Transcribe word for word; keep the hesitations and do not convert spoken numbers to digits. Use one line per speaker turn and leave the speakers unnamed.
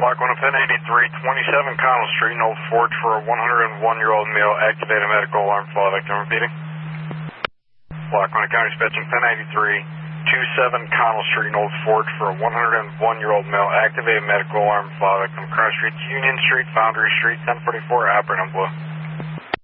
Block one ten eighty-three, twenty-seven Connell Street, Old Forge for a one hundred one year old male. Activate a medical alarm for all victim. Repeating. Block one County Dispatching ten eighty-three, twenty-seven Connell Street, Old Forge for a one hundred one year old male. Activate a medical alarm for all victim. Cross Street, Union Street, Foundry Street, ten forty-four, Operating Blue.